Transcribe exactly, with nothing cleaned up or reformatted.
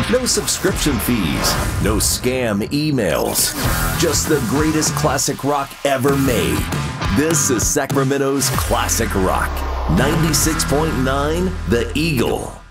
No subscription fees, no scam emails, just the greatest classic rock ever made. This is Sacramento's Classic Rock, ninety-six point nine The Eagle.